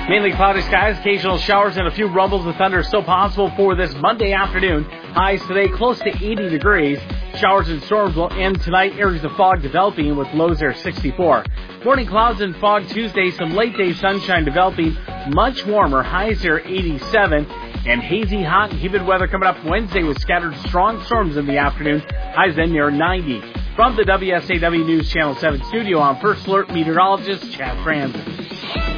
Mainly cloudy skies, occasional showers, and a few rumbles of thunder still possible for this Monday afternoon. Highs today close to 80 degrees. Showers and storms will end tonight. Areas of fog developing with lows there 64. Morning clouds and fog Tuesday. Some late day sunshine developing. Much warmer. Highs there 87. And hazy, hot, and humid weather coming up Wednesday with scattered strong storms in the afternoon. Highs then near 90. From the WSAW News Channel 7 studio, I'm First Alert meteorologist Chad Franzen.